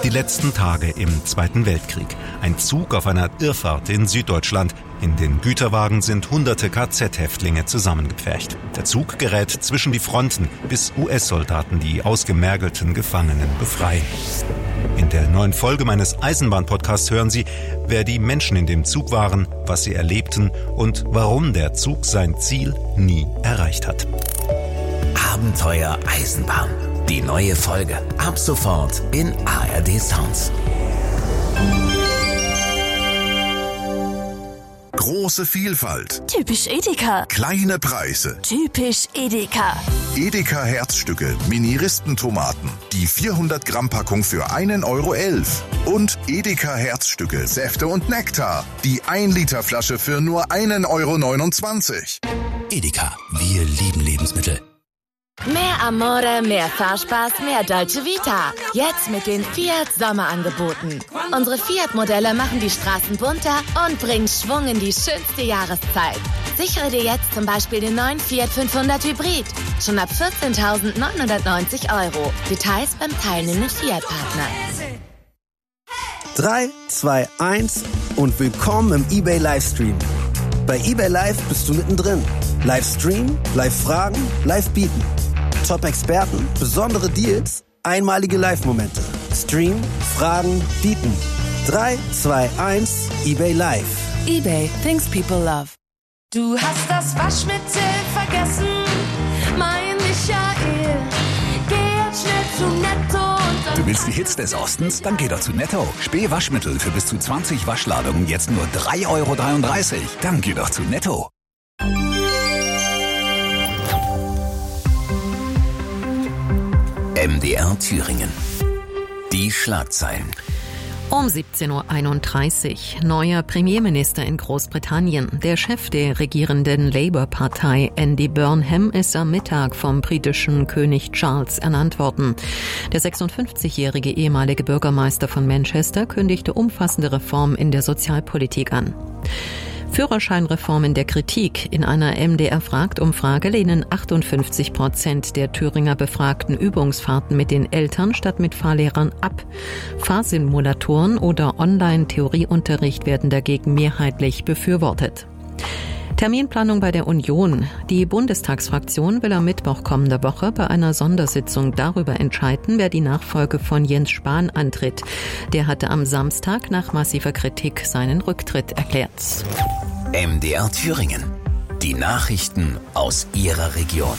Die letzten Tage im Zweiten Weltkrieg. Ein Zug auf einer Irrfahrt in Süddeutschland. In den Güterwagen sind hunderte KZ-Häftlinge zusammengepfercht. Der Zug gerät zwischen die Fronten, bis US-Soldaten die ausgemergelten Gefangenen befreien. In der neuen Folge meines Eisenbahn-Podcasts hören Sie, wer die Menschen in dem Zug waren, was sie erlebten und warum der Zug sein Ziel nie erreicht hat. Abenteuer Eisenbahn. Die neue Folge. Ab sofort in ARD Sounds. Große Vielfalt. Typisch Edeka. Kleine Preise. Typisch Edeka. Edeka Herzstücke, Mini-Ristentomaten. Die 400 Gramm Packung für 1,11 €. Und Edeka Herzstücke, Säfte und Nektar. Die 1 Liter Flasche für nur 1,29 €. Edeka, wir lieben Lebensmittel. Mehr Amore, mehr Fahrspaß, mehr Dolce Vita. Jetzt mit den Fiat Sommerangeboten. Unsere Fiat-Modelle machen die Straßen bunter und bringen Schwung in die schönste Jahreszeit. Sichere dir jetzt zum Beispiel den neuen Fiat 500 Hybrid. Schon ab 14.990 €. Details beim teilnehmenden Fiat-Partner. 3, 2, 1 und willkommen im eBay Livestream. Bei eBay Live bist du mittendrin. Livestream, Live-Fragen, Live-Bieten. Top-Experten, besondere Deals, einmalige Live-Momente. Stream, Fragen, Bieten. 3, 2, 1, eBay Live. eBay, things people love. Du hast das Waschmittel vergessen, mein Michael. Geh jetzt schnell zu Netto und dann... Du willst die Hits des Ostens? Dann geh doch zu Netto. Späh-Waschmittel für bis zu 20 Waschladungen jetzt nur 3,33 €. Dann geh doch zu Netto. MDR Thüringen. Die Schlagzeilen. Um 17.31 Uhr. Neuer Premierminister in Großbritannien. Der Chef der regierenden Labour-Partei, Andy Burnham, ist am Mittag vom britischen König Charles ernannt worden. Der 56-jährige ehemalige Bürgermeister von Manchester kündigte umfassende Reformen in der Sozialpolitik an. Führerscheinreform in der Kritik. In einer MDR-Fragt-Umfrage lehnen 58% der Thüringer Befragten Übungsfahrten mit den Eltern statt mit Fahrlehrern ab. Fahrsimulatoren oder Online-Theorieunterricht werden dagegen mehrheitlich befürwortet. Terminplanung bei der Union. Die Bundestagsfraktion will am Mittwoch kommender Woche bei einer Sondersitzung darüber entscheiden, wer die Nachfolge von Jens Spahn antritt. Der hatte am Samstag nach massiver Kritik seinen Rücktritt erklärt. MDR Thüringen. Die Nachrichten aus Ihrer Region.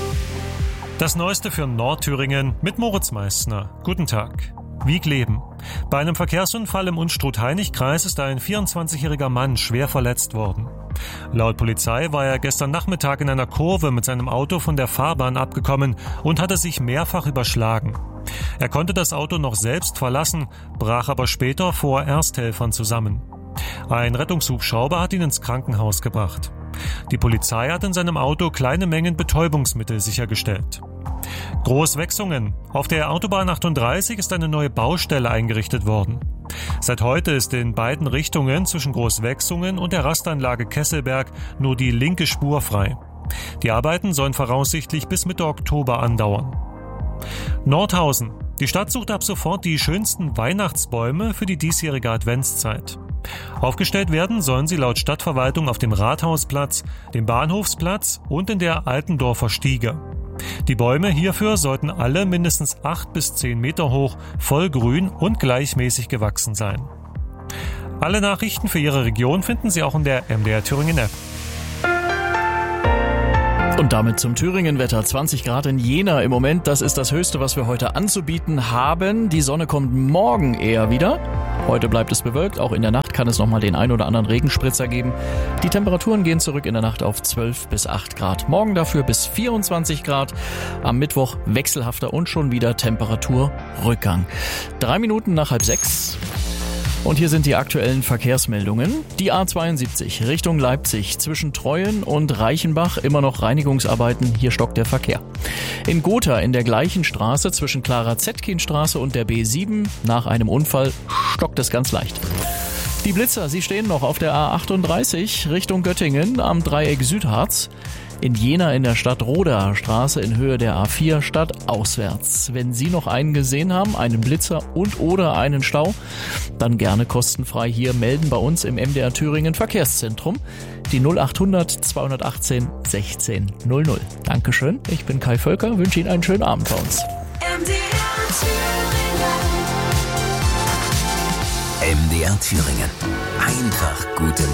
Das Neueste für Nordthüringen mit Moritz Meissner. Guten Tag. Wiegleben. Bei einem Verkehrsunfall im Unstrut-Hainich-Kreis ist ein 24-jähriger Mann schwer verletzt worden. Laut Polizei war er gestern Nachmittag in einer Kurve mit seinem Auto von der Fahrbahn abgekommen und hatte sich mehrfach überschlagen. Er konnte das Auto noch selbst verlassen, brach aber später vor Ersthelfern zusammen. Ein Rettungshubschrauber hat ihn ins Krankenhaus gebracht. Die Polizei hat in seinem Auto kleine Mengen Betäubungsmittel sichergestellt. Großwechsungen. Auf der Autobahn 38 ist eine neue Baustelle eingerichtet worden. Seit heute ist in beiden Richtungen zwischen Großwechsungen und der Rastanlage Kesselberg nur die linke Spur frei. Die Arbeiten sollen voraussichtlich bis Mitte Oktober andauern. Nordhausen. Die Stadt sucht ab sofort die schönsten Weihnachtsbäume für die diesjährige Adventszeit. Aufgestellt werden sollen sie laut Stadtverwaltung auf dem Rathausplatz, dem Bahnhofsplatz und in der Altendorfer Stiege. Die Bäume hierfür sollten alle mindestens 8 bis 10 Meter hoch, vollgrün und gleichmäßig gewachsen sein. Alle Nachrichten für Ihre Region finden Sie auch in der MDR Thüringen App. Und damit zum Thüringen-Wetter. 20 Grad in Jena im Moment. Das ist das Höchste, was wir heute anzubieten haben. Die Sonne kommt morgen eher wieder. Heute bleibt es bewölkt. Auch in der Nacht kann es nochmal den ein oder anderen Regenspritzer geben. Die Temperaturen gehen zurück in der Nacht auf 12 bis 8 Grad. Morgen dafür bis 24 Grad. Am Mittwoch wechselhafter und schon wieder Temperaturrückgang. 3 Minuten nach 5:30. Und hier sind die aktuellen Verkehrsmeldungen. Die A72 Richtung Leipzig zwischen Treuen und Reichenbach immer noch Reinigungsarbeiten. Hier stockt der Verkehr. In Gotha in der gleichen Straße zwischen Clara-Zetkin-Straße und der B7 nach einem Unfall stockt es ganz leicht. Die Blitzer, sie stehen noch auf der A38 Richtung Göttingen am Dreieck Südharz. in Jena in der Stadtroder Straße in Höhe der A4 stadtauswärts. Wenn Sie noch einen gesehen haben, einen Blitzer und/oder einen Stau, dann gerne kostenfrei hier melden bei uns im MDR Thüringen Verkehrszentrum. Die 0800 218 16 00. Dankeschön, ich bin Kai Völker, wünsche Ihnen einen schönen Abend bei uns. MDR Thüringen. Einfach gute